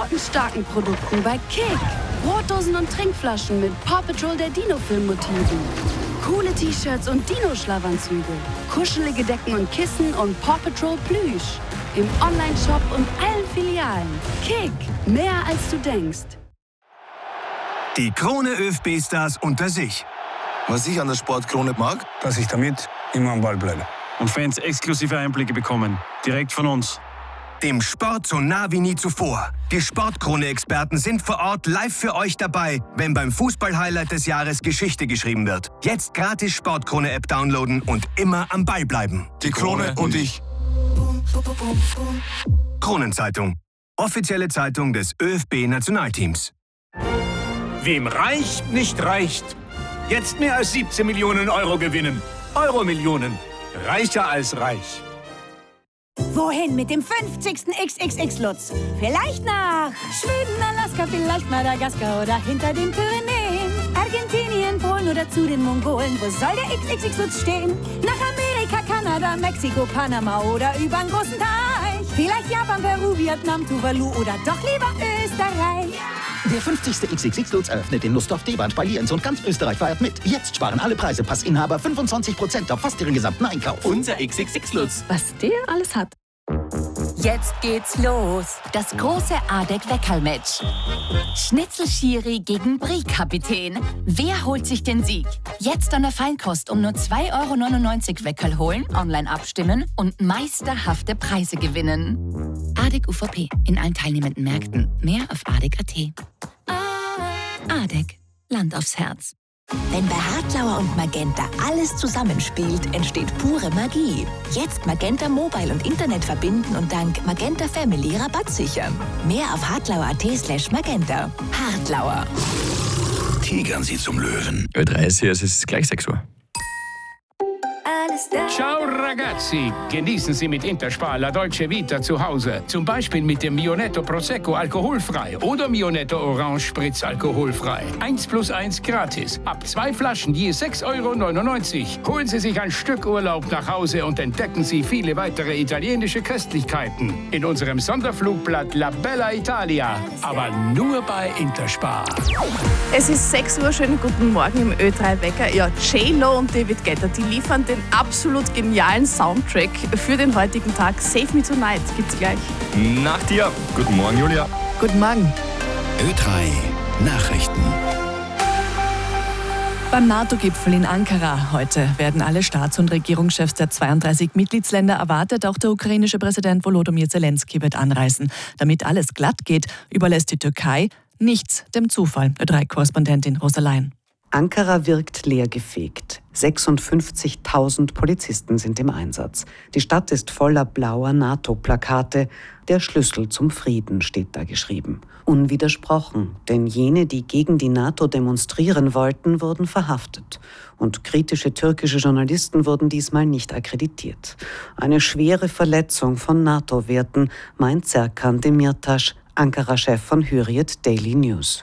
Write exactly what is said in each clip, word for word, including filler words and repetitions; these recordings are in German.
geburtenstarken Produkten bei Kick. Brotdosen und Trinkflaschen mit Paw Patrol der Dino-Film-Motiven. Coole T-Shirts und Dino-Schlafanzüge. Kuschelige Decken und Kissen und Paw Patrol Plüsch. Im Onlineshop und allen Filialen. Kick, mehr als du denkst. Die Krone ÖFB-Stars unter sich. Was ich an der Sportkrone mag, dass ich damit immer am Ball bleibe. Und Fans exklusive Einblicke bekommen. Direkt von uns. Dem Sport so nah wie nie zuvor. Die Sportkrone-Experten sind vor Ort live für euch dabei, wenn beim Fußball-Highlight des Jahres Geschichte geschrieben wird. Jetzt gratis Sportkrone-App downloaden und immer am Ball bleiben. Die Krone und ich. Kronenzeitung. Offizielle Zeitung des ÖFB-Nationalteams. Wem reicht, nicht reicht. Jetzt mehr als siebzehn Millionen Euro gewinnen. Euro-Millionen. Reicher als reich. Wohin mit dem fünfzigsten X X X-Lutz? Vielleicht nach Schweden, Alaska, vielleicht Madagaskar oder hinter den Pyrenäen. Argentinien, Polen oder zu den Mongolen. Wo soll der X X X-Lutz stehen? Nach Amerika, Kanada, Mexiko, Panama oder über einen großen Teich. Vielleicht Japan, Peru, Vietnam, Tuvalu oder doch lieber Österreich. Der fünfzigste X X X-Lutz eröffnet in Nussdorf-Deband bei Lienz und ganz Österreich feiert mit. Jetzt sparen alle Preise Passinhaber fünfundzwanzig Prozent auf fast ihren gesamten Einkauf. Unser X X X-Lutz. Was der alles hat. Jetzt geht's los. Das große Adek-Weckerl-Match. Schnitzel-Schiri gegen Brie-Kapitän. Wer holt sich den Sieg? Jetzt an der Feinkost um nur zwei Euro neunundneunzig Weckerl holen, online abstimmen und meisterhafte Preise gewinnen. Adek U V P in allen teilnehmenden Märkten. Mehr auf adek punkt at. Adek. Land aufs Herz. Wenn bei Hartlauer und Magenta alles zusammenspielt, entsteht pure Magie. Jetzt Magenta Mobile und Internet verbinden und dank Magenta Family Rabatt sichern. Mehr auf hartlauer punkt at slash magenta. Hartlauer. Tigern Sie zum Löwen. Ö drei ist hier, es ist gleich sechs Uhr. Ciao ragazzi, genießen Sie mit Interspar La Dolce Vita zu Hause. Zum Beispiel mit dem Mionetto Prosecco alkoholfrei oder Mionetto Orange Spritz alkoholfrei. eins plus eins gratis. Ab zwei Flaschen je sechs Euro neunundneunzig. Holen Sie sich ein Stück Urlaub nach Hause und entdecken Sie viele weitere italienische Köstlichkeiten. In unserem Sonderflugblatt La Bella Italia. Aber nur bei Interspar. Es ist sechs Uhr, schönen guten Morgen im Ö drei Wecker. Ja, J-Lo und David Guetta, die liefern den absolut genialen Soundtrack für den heutigen Tag. Save Me Tonight gibt's gleich. Nach dir. Guten Morgen, Julia. Guten Morgen. Ö drei Nachrichten. Beim NATO-Gipfel in Ankara heute werden alle Staats- und Regierungschefs der zweiunddreißig Mitgliedsländer erwartet. Auch der ukrainische Präsident Volodymyr Zelensky wird anreisen. Damit alles glatt geht, überlässt die Türkei nichts dem Zufall. Ö drei Korrespondentin Rosa Lein. Ankara wirkt leergefegt. sechsundfünfzigtausend Polizisten sind im Einsatz. Die Stadt ist voller blauer NATO-Plakate. Der Schlüssel zum Frieden steht da geschrieben. Unwidersprochen, denn jene, die gegen die NATO demonstrieren wollten, wurden verhaftet. Und kritische türkische Journalisten wurden diesmal nicht akkreditiert. Eine schwere Verletzung von NATO-Werten, meint Serkan Demirtas, Ankara-Chef von Hürriyet Daily News.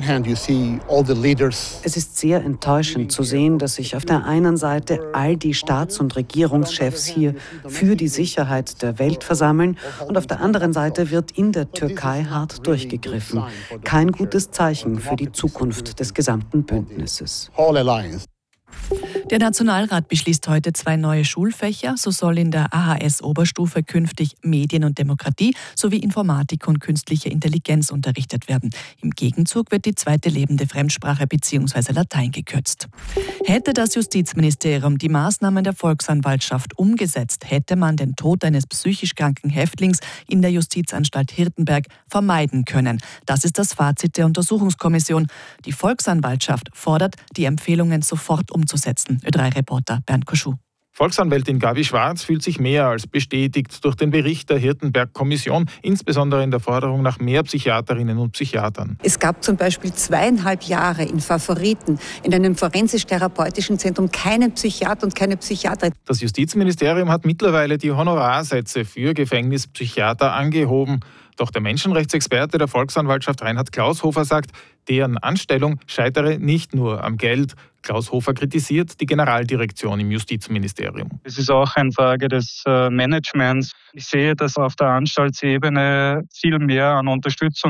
Es ist sehr enttäuschend zu sehen, dass sich auf der einen Seite all die Staats- und Regierungschefs hier für die Sicherheit der Welt versammeln und auf der anderen Seite wird in der Türkei hart durchgegriffen. Kein gutes Zeichen für die Zukunft des gesamten Bündnisses. Der Nationalrat beschließt heute zwei neue Schulfächer. So soll in der A H S-Oberstufe künftig Medien und Demokratie sowie Informatik und künstliche Intelligenz unterrichtet werden. Im Gegenzug wird die zweite lebende Fremdsprache bzw. Latein gekürzt. Hätte das Justizministerium die Maßnahmen der Volksanwaltschaft umgesetzt, hätte man den Tod eines psychisch kranken Häftlings in der Justizanstalt Hirtenberg vermeiden können. Das ist das Fazit der Untersuchungskommission. Die Volksanwaltschaft fordert, die Empfehlungen sofort umzusetzen. Ö drei Reporter Bernd Koschuh. Volksanwältin Gabi Schwarz fühlt sich mehr als bestätigt durch den Bericht der Hirtenberg-Kommission, insbesondere in der Forderung nach mehr Psychiaterinnen und Psychiatern. Es gab zum Beispiel zweieinhalb Jahre in Favoriten, in einem forensisch-therapeutischen Zentrum, keinen Psychiater und keine Psychiaterin. Das Justizministerium hat mittlerweile die Honorarsätze für Gefängnispsychiater angehoben. Doch der Menschenrechtsexperte der Volksanwaltschaft Reinhard Klaushofer sagt, deren Anstellung scheitere nicht nur am Geld. Klaushofer kritisiert die Generaldirektion im Justizministerium. Es ist auch eine Frage des Managements. Ich sehe, dass auf der Anstaltsebene viel mehr an Unterstützung